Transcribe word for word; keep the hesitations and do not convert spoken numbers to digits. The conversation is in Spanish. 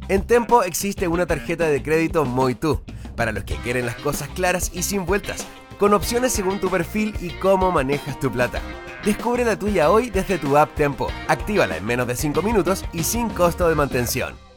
En Tempo existe una tarjeta de crédito muy tú, para los que quieren las cosas claras y sin vueltas, con opciones según tu perfil y cómo manejas tu plata. Descubre la tuya hoy desde tu app Tempo. Actívala en menos de cinco minutos y sin costo de mantención.